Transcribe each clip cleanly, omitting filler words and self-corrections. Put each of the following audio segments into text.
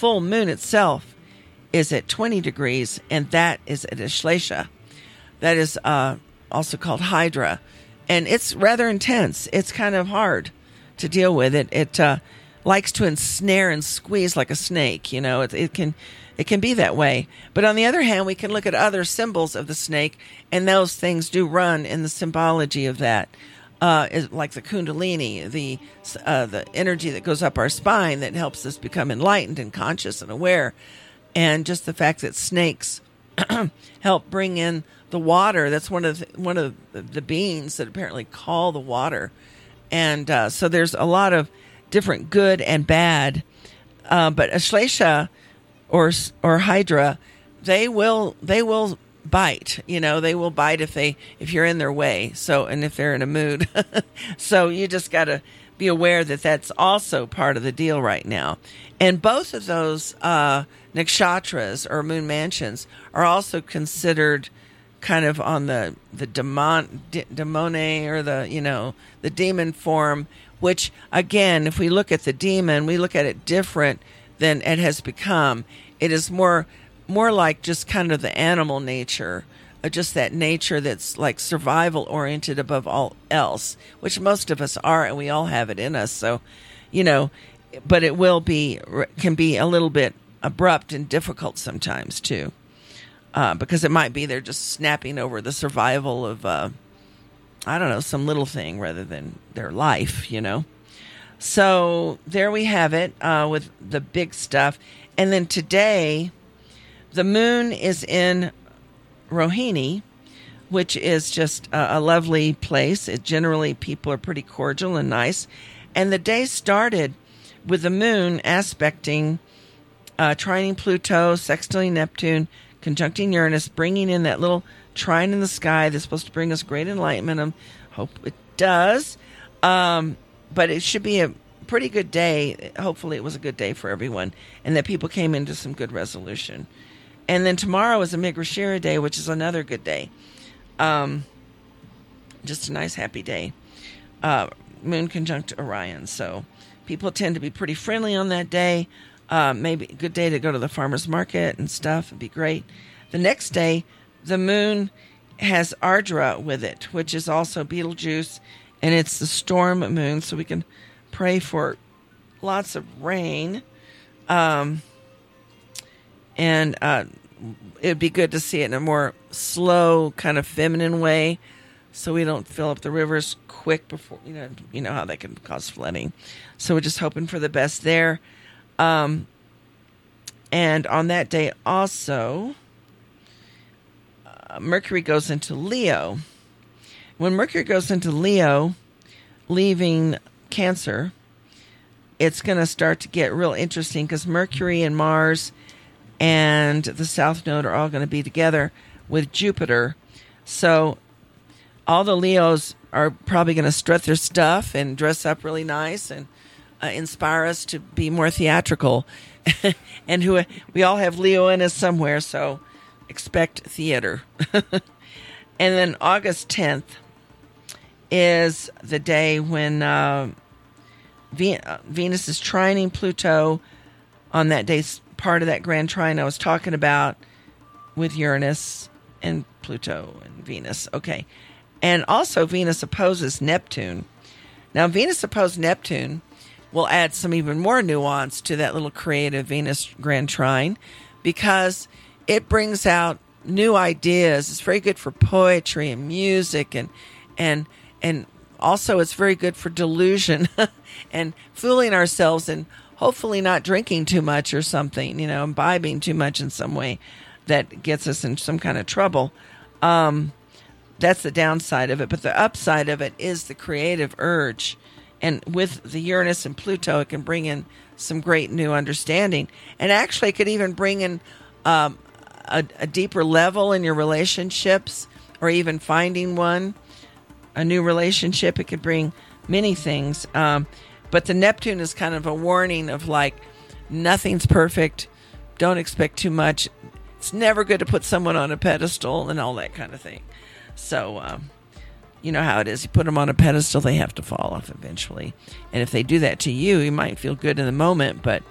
full moon itself is at 20 degrees, and that is at Ashleisha. That is also called Hydra. And it's rather intense. It's kind of hard to deal with. It likes to ensnare and squeeze like a snake. It can be that way. But on the other hand, we can look at other symbols of the snake, and those things do run in the symbology of that. Like the Kundalini, the energy that goes up our spine that helps us become enlightened and conscious and aware. And just the fact that snakes help bring in the water. That's one of the beings that apparently call the water. And so there's a lot of different good and bad. But Ashleisha or Hydra, they will bite. They will bite if you're in their way. So, and if they're in a mood. So you just got to be aware that that's also part of the deal right now. And both of those nakshatras or moon mansions are also considered kind of on the demone or the demon form, which again, if we look at the demon, we look at it different than it has become. It is more like just kind of the animal nature, just that nature that's like survival oriented above all else, which most of us are, and we all have it in us. So, but it can be a little bit abrupt and difficult sometimes too. Because it might be they're just snapping over the survival of, some little thing rather than their life, So there we have it with the big stuff. And then today, the moon is in Rohini, which is just a lovely place. Generally, people are pretty cordial and nice. And the day started with the moon aspecting, trining Pluto, sextiling Neptune, conjuncting Uranus, bringing in that little trine in the sky that's supposed to bring us great enlightenment. I hope it does. But it should be a pretty good day. Hopefully it was a good day for everyone and that people came into some good resolution. And then tomorrow is a Migrashira day, which is another good day. Just a nice, happy day. Moon conjunct Orion. So people tend to be pretty friendly on that day. Maybe a good day to go to the farmer's market and stuff. It'd be great. The next day, the moon has Ardra with it, which is also Betelgeuse, and it's the storm moon, so we can pray for lots of rain. And it'd be good to see it in a more slow, kind of feminine way, so we don't fill up the rivers quick before, you know how that can cause flooding. So we're just hoping for the best there. And on that day also, Mercury goes into Leo. When Mercury goes into Leo, leaving Cancer, it's going to start to get real interesting because Mercury and Mars and the South Node are all going to be together with Jupiter. So all the Leos are probably going to strut their stuff and dress up really nice and inspire us to be more theatrical. And we all have Leo in us somewhere, so expect theater. And then August 10th is the day when Venus is trining Pluto on that day, part of that grand trine I was talking about with Uranus and Pluto and Venus. Okay. And also Venus opposes Neptune. Now, Venus opposed Neptune will add some even more nuance to that little creative Venus grand trine because it brings out new ideas. It's very good for poetry and music and also it's very good for delusion and fooling ourselves and hopefully not drinking too much or something, imbibing too much in some way that gets us in some kind of trouble. That's the downside of it. But the upside of it is the creative urge. And with the Uranus and Pluto, it can bring in some great new understanding. And actually, it could even bring in a deeper level in your relationships or even finding a new relationship. It could bring many things. But the Neptune is kind of a warning of like, nothing's perfect. Don't expect too much. It's never good to put someone on a pedestal and all that kind of thing. So, you know how it is. You put them on a pedestal, they have to fall off eventually. And if they do that to you, you might feel good in the moment, but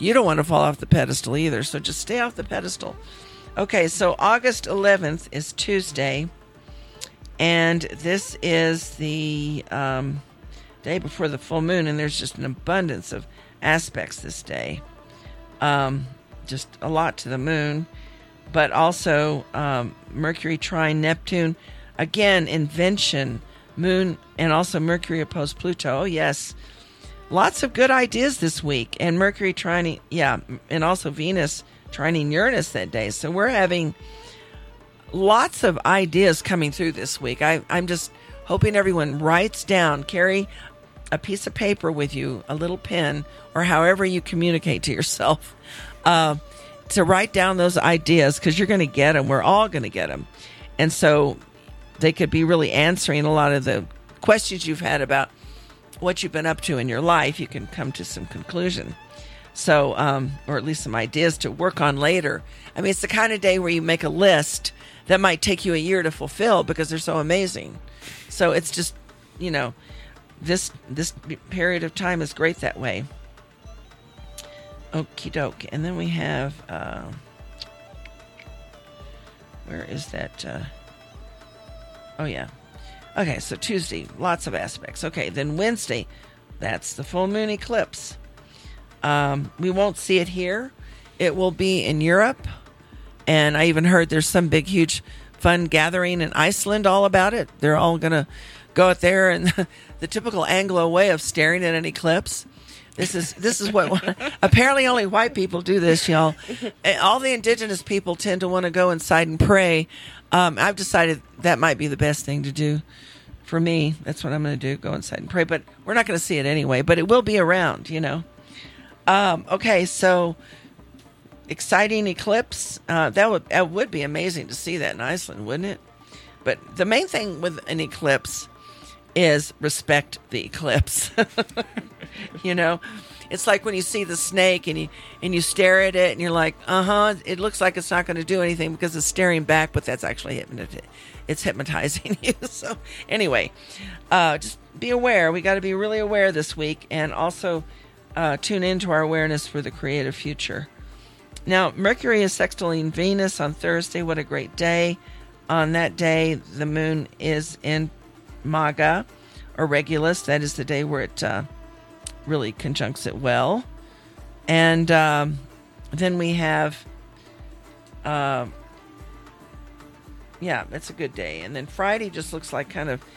you don't want to fall off the pedestal either. So just stay off the pedestal. Okay, so August 11th is Tuesday, and this is the day before the full moon, and there's just an abundance of aspects this day. Just a lot to the moon, but also Mercury trine Neptune. Again, invention, moon, and also Mercury opposed Pluto. Oh, yes. Lots of good ideas this week. And Mercury trining, and also Venus trining Uranus that day. So we're having lots of ideas coming through this week. I'm just hoping everyone writes down, carry a piece of paper with you, a little pen, or however you communicate to yourself, to write down those ideas, because you're going to get them. We're all going to get them. And so they could be really answering a lot of the questions you've had about what you've been up to in your life. You can come to some conclusion. So, or at least some ideas to work on later. I mean, it's the kind of day where you make a list that might take you a year to fulfill because they're so amazing. So it's just, this period of time is great that way. Okie doke. And then we have, where is that? Oh, yeah. Okay, so Tuesday, lots of aspects. Okay, then Wednesday, that's the full moon eclipse. We won't see it here. It will be in Europe. And I even heard there's some big, huge fun gathering in Iceland all about it. They're all going to go out there and the typical Anglo way of staring at an eclipse. This is what apparently only white people do this, y'all. All the indigenous people tend to want to go inside and pray. I've decided that might be the best thing to do for me. That's what I'm going to do, go inside and pray. But we're not going to see it anyway, but it will be around, Okay, so exciting eclipse. That would be amazing to see that in Iceland, wouldn't it? But the main thing with an eclipse is respect the eclipse. It's like when you see the snake and you stare at it and you're like, it looks like it's not going to do anything because it's staring back, but that's actually it's hypnotizing you. So anyway, just be aware. We got to be really aware this week, and also tune into our awareness for the creative future. Now, Mercury is sextiling Venus on Thursday. What a great day. On that day, the moon is in Maga, or Regulus. That is the day where it really conjuncts it well. And then we have, it's a good day. And then Friday just looks like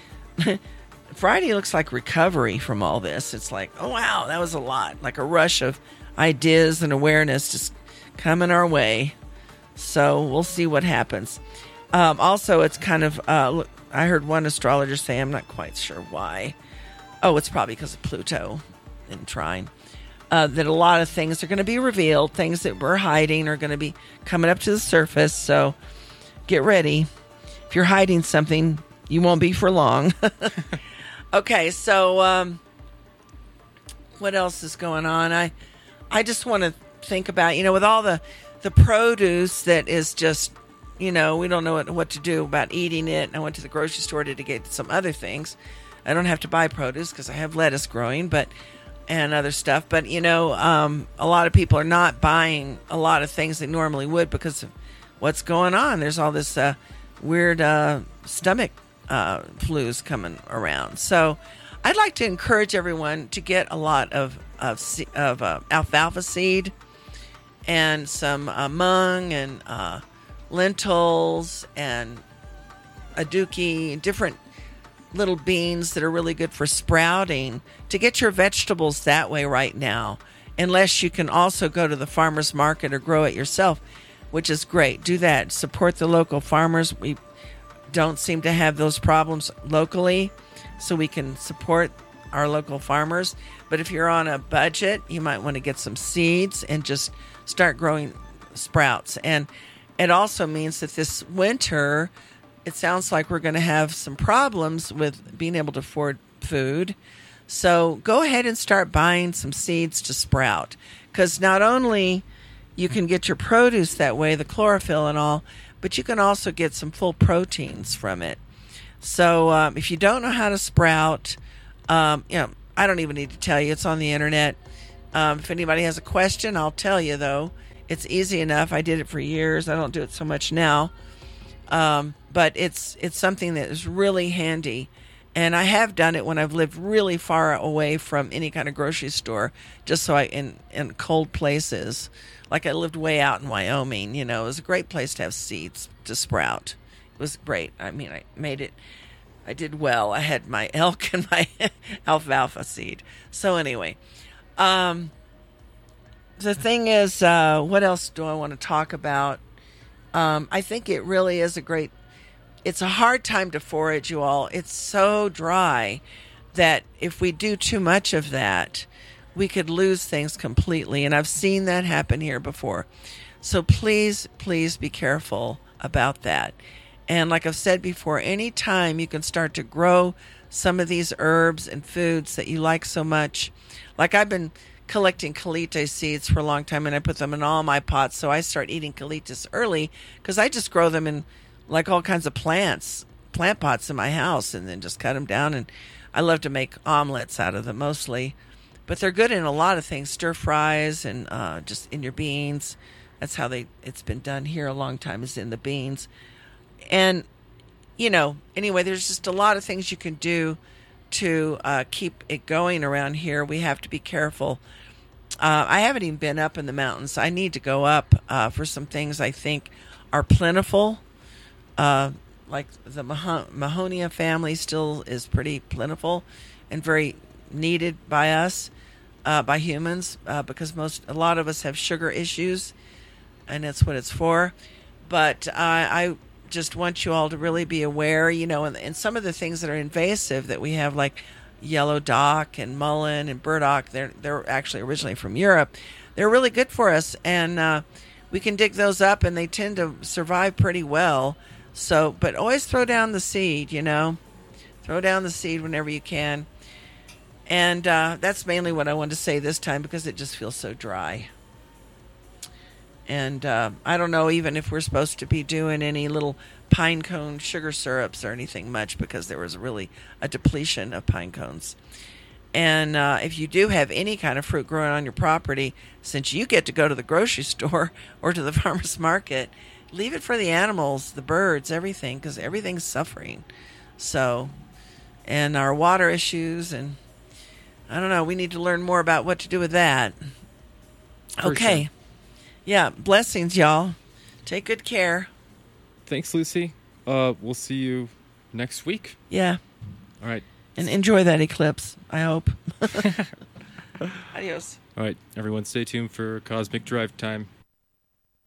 Friday looks like recovery from all this. It's like, oh, wow, that was a lot. Like a rush of ideas and awareness just coming our way. So we'll see what happens. Also, it's kind of, I heard one astrologer say, I'm not quite sure why. Oh, it's probably because of Pluto in trine. That a lot of things are going to be revealed. Things that we're hiding are going to be coming up to the surface. So get ready. If you're hiding something, you won't be for long. Okay, so what else is going on? I just want to think about, with all the produce that is just, we don't know what to do about eating it. I went to the grocery store to get some other things. I don't have to buy produce because I have lettuce growing, and other stuff. But, a lot of people are not buying a lot of things they normally would because of what's going on. There's all this weird stomach flus coming around. So I'd like to encourage everyone to get a lot of alfalfa seed and some mung and lentils and aduki, different little beans that are really good for sprouting, to get your vegetables that way right now, unless you can also go to the farmer's market or grow it yourself, which is great. Do that. Support the local farmers. We don't seem to have those problems locally, so we can support our local farmers. But if you're on a budget, you might want to get some seeds and just start growing sprouts. And it also means that this winter, it sounds like we're going to have some problems with being able to afford food. So go ahead and start buying some seeds to sprout, because not only you can get your produce that way, the chlorophyll and all, but you can also get some full proteins from it. So if you don't know how to sprout, I don't even need to tell you. It's on the internet. If anybody has a question, I'll tell you, though. It's easy enough. I did it for years. I don't do it so much now. But it's something that is really handy. And I have done it when I've lived really far away from any kind of grocery store, just so in cold places. Like I lived way out in Wyoming, it was a great place to have seeds to sprout. It was great. I mean, I did well. I had my elk and my alfalfa seed. So anyway, the thing is, what else do I want to talk about? I think it really is it's a hard time to forage, you all. It's so dry that if we do too much of that, we could lose things completely. And I've seen that happen here before. So please, please be careful about that. And like I've said before, anytime you can start to grow some of these herbs and foods that you like so much, like I've been collecting calite seeds for a long time, and I put them in all my pots. So I start eating calites early because I just grow them in like all kinds of plant pots in my house, and then just cut them down. And I love to make omelets out of them mostly, but they're good in a lot of things, stir fries and just in your beans. That's how it's been done here a long time, is in the beans. And, anyway, there's just a lot of things you can do to keep it going around here. We have to be careful. I haven't even been up in the mountains. I need to go up for some things I think are plentiful. Like the Mahonia family still is pretty plentiful and very needed by us, by humans, because a lot of us have sugar issues, and that's what it's for. But I just want you all to really be aware, and some of the things that are invasive that we have, like yellow dock and mullein and burdock, they're actually originally from Europe. They're really good for us, and we can dig those up, and they tend to survive pretty well. So, but always throw down the seed, throw down the seed whenever you can. And that's mainly what I wanted to say this time, because it just feels so dry. And I don't know even if we're supposed to be doing any little pine cone sugar syrups or anything much, because there was really a depletion of pine cones. And if you do have any kind of fruit growing on your property, since you get to go to the grocery store or to the farmer's market, leave it for the animals, the birds, everything, because everything's suffering. So, and our water issues, and I don't know, we need to learn more about what to do with that. Okay. Sure. Yeah, blessings, y'all. Take good care. Thanks, Lucy. We'll see you next week. Yeah. All right. And enjoy that eclipse, I hope. Adios. All right, everyone, stay tuned for Cosmic Drive Time.